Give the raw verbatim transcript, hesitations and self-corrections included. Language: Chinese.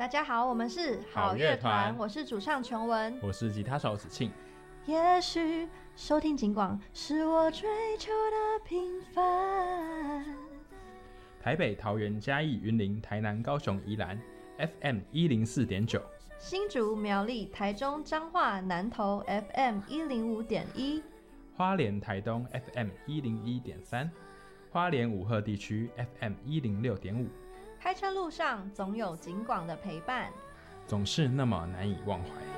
大家好，我们是好乐团， 我是主唱琼文， 我是吉他手子庆。 也许收听警广是我追求的平凡。 台北、桃园、嘉义、云林、台南、高雄、宜兰 F M 一零四点九， 新竹、苗栗、台中、彰化、南投 F M 一零五点一， 花莲、台东 F M 一零一点三，花莲武鹤地区 F M 一零六点五。 开车路上总有警广的陪伴， 总是那么难以忘怀。